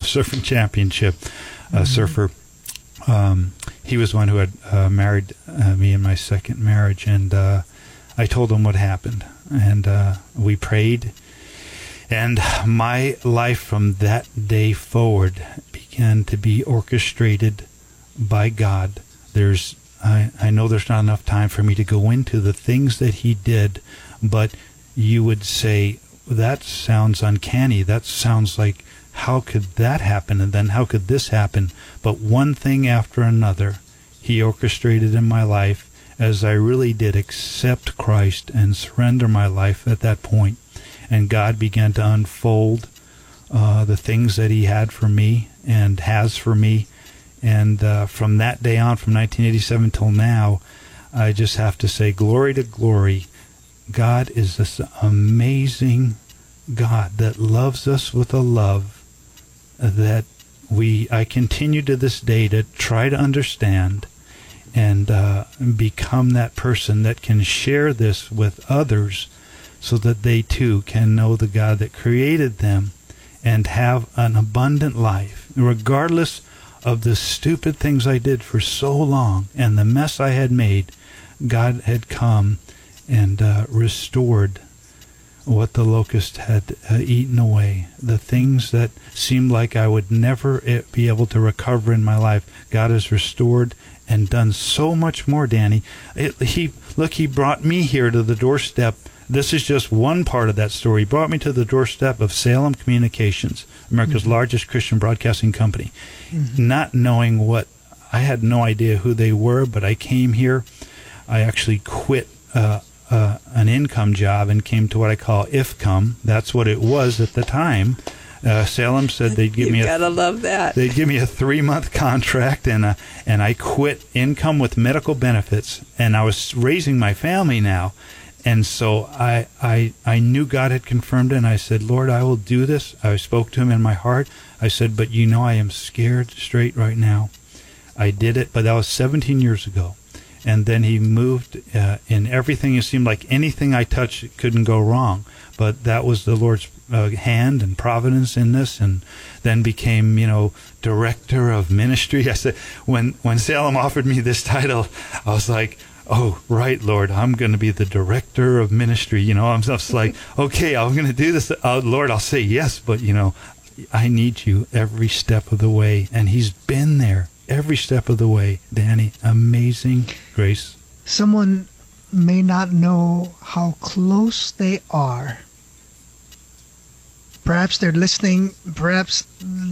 Surfing Championship surfer. He was one who had married me in my second marriage, and I told him what happened, and we prayed, and my life from that day forward began to be orchestrated by God. I know there's not enough time for me to go into the things that he did, but you would say, that sounds uncanny. That sounds like, how could that happen? And then how could this happen? But one thing after another, he orchestrated in my life as I really did accept Christ and surrender my life at that point. And God began to unfold the things that he had for me and has for me. And from that day on, from 1987 till now, I just have to say, glory to glory. God is this amazing God that loves us with a love that I continue to this day to try to understand and become that person that can share this with others so that they too can know the God that created them and have an abundant life, regardless of the stupid things I did for so long and the mess I had made. God had come and restored what the locust had eaten away. The things that seemed like I would never be able to recover in my life, God has restored and done so much more, Danny. He brought me here to the doorstep. This is just one part of that story. He brought me to the doorstep of Salem Communications, America's largest Christian broadcasting company. Not knowing I had no idea who they were, but I came here. I actually quit an income job and came to what I call IFCOM. That's what it was at the time. Salem said they'd give me gotta love that. They'd give me a 3-month contract, and I quit income with medical benefits, and I was raising my family now. And so I knew God had confirmed it, and I said, Lord, I will do this. I spoke to him in my heart. I said, but I am scared straight right now. I did it, but that was 17 years ago. And then he moved in everything. It seemed like anything I touched couldn't go wrong. But that was the Lord's hand and providence in this, and then became, director of ministry. I said, when Salem offered me this title, I was like, oh, right, Lord, I'm going to be the director of ministry. I'm just like, okay, I'm going to do this. Lord, I'll say yes, but, I need you every step of the way. And he's been there every step of the way, Danny. Amazing grace. Someone may not know how close they are. Perhaps they're listening, perhaps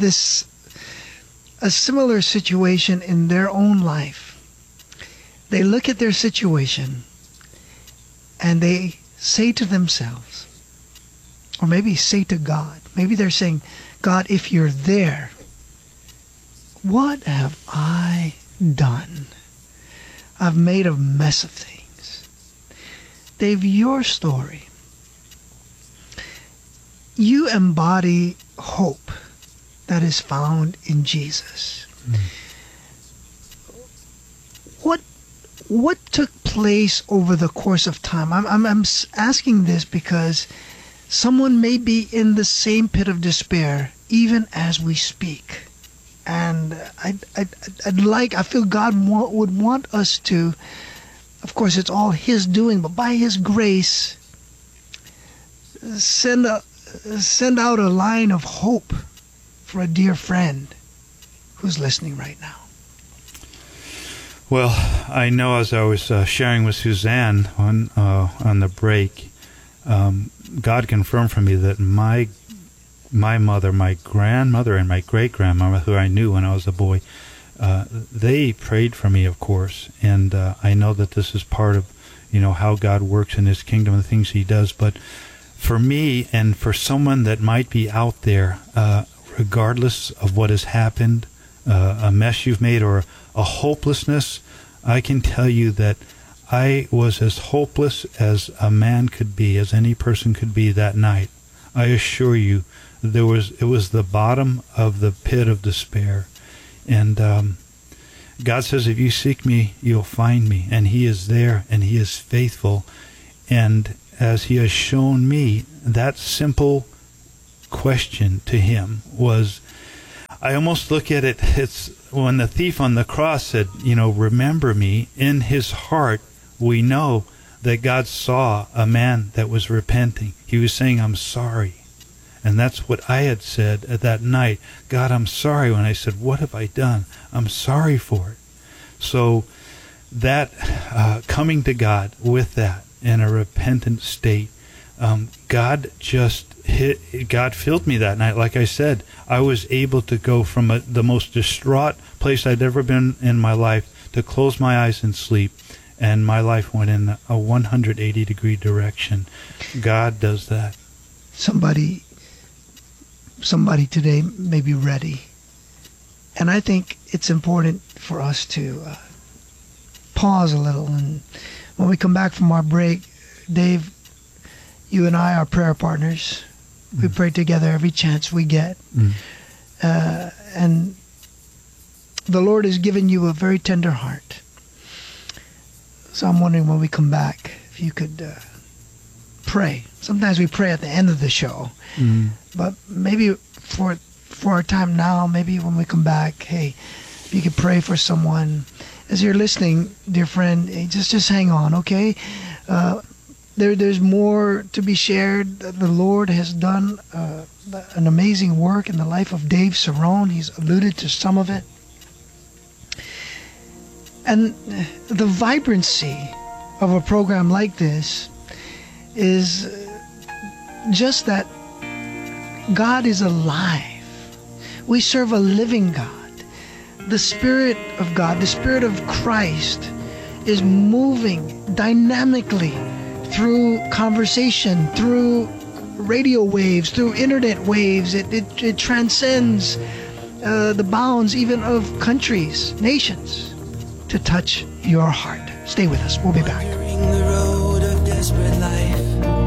a similar situation in their own life. They look at their situation and they say to themselves, or maybe say to God, maybe they're saying, God, if you're there, what have I done? I've made a mess of things. Dave, your story, you embody hope that is found in Jesus. What took place over the course of time? I'm asking this because someone may be in the same pit of despair even as we speak. And I feel God would want us to, of course it's all his doing, but by his grace, send out a line of hope for a dear friend who's listening right now. Well, I know as I was sharing with Suzanne on the break, God confirmed for me that my mother, my grandmother, and my great-grandmother, who I knew when I was a boy, they prayed for me, of course. And I know that this is part of, how God works in his kingdom and the things he does. But for me and for someone that might be out there, regardless of what has happened, a mess you've made or a hopelessness, I can tell you that I was as hopeless as a man could be, as any person could be that night. I assure you, it was the bottom of the pit of despair. And God says, if you seek me, you'll find me. And he is there, and he is faithful. And as he has shown me, that simple question to him was, I almost look at it, it's when the thief on the cross said, remember me, in his heart, we know that God saw a man that was repenting. He was saying, I'm sorry. And that's what I had said at that night. God, I'm sorry. When I said, what have I done? I'm sorry for it. So that coming to God with that in a repentant state, God filled me that night. Like I said, I was able to go from the most distraught place I'd ever been in my life to close my eyes and sleep, and my life went in a 180-degree direction. God does that. Somebody today may be ready. And I think it's important for us to pause a little. And when we come back from our break, Dave, you and I are prayer partners. We pray together every chance we get. And the Lord has given you a very tender heart. So I'm wondering when we come back, if you could pray. Sometimes we pray at the end of the show. But maybe for our time now, maybe when we come back, hey, if you could pray for someone. As you're listening, dear friend, hey, just hang on, okay? There's more to be shared. The Lord has done an amazing work in the life of Dave Cerrone. He's alluded to some of it. And the vibrancy of a program like this is just that God is alive. We serve a living God. The Spirit of God, the Spirit of Christ is moving dynamically through conversation, through radio waves, through internet waves. It transcends the bounds even of countries, nations, to touch your heart. Stay with us. We'll be back.